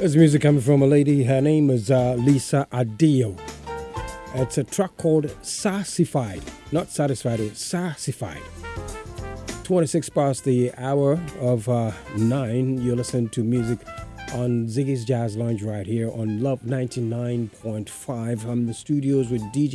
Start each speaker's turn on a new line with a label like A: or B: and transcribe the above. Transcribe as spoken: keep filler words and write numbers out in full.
A: There's music coming from a lady. Her name is uh, Lisa Adio. It's a track called Sassified. Not Satisfied, it's Sassified. twenty-six past the hour of uh, nine. You're listening to music on Ziggy's Jazz Lounge right here on Love ninety-nine point five. I'm in the studios with D J